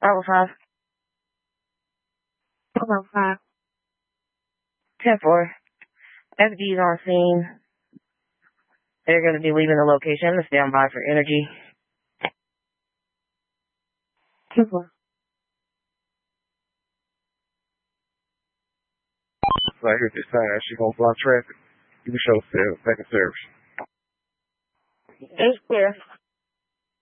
Level 5. Level 5. 10-4. FD's on scene. They're going to be leaving the location to stand by for energy. 10-4. So I hear this time, she's going to block traffic. You can show second service. It's clear.